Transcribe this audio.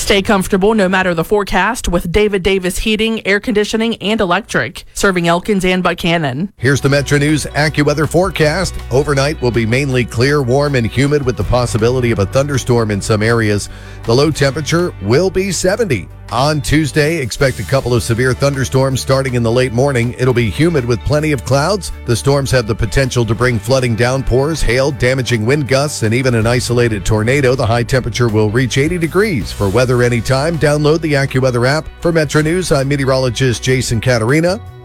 Stay comfortable no matter the forecast with David Davis Heating, Air Conditioning, and Electric, serving Elkins and Buchanan. Here's the Metro News AccuWeather forecast. Overnight will be mainly clear, warm, and humid with the possibility of a thunderstorm in some areas. The low temperature will be 70. On Tuesday, expect a couple of severe thunderstorms starting in the late morning. It'll be humid with plenty of clouds. The storms have the potential to bring flooding downpours, hail, damaging wind gusts, and even an isolated tornado. The high temperature will reach 80 degrees. For weather anytime, download the AccuWeather app. For Metro News, I'm meteorologist Jason Caterina.